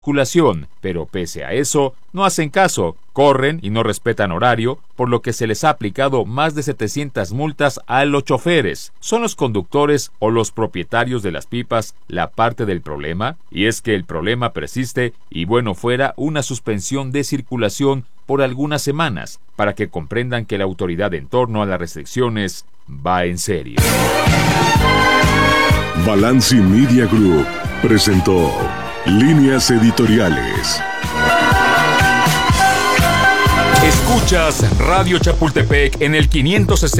circulación, pero pese a eso, no hacen caso, corren y no respetan horario, por lo que se les ha aplicado más de 700 multas a los choferes. ¿Son los conductores o los propietarios de las pipas la parte del problema? Y es que el problema persiste y bueno fuera una suspensión de circulación por algunas semanas, para que comprendan que la autoridad en torno a las restricciones va en serio. Balanci Media Group presentó Líneas Editoriales. Escuchas Radio Chapultepec en el 560.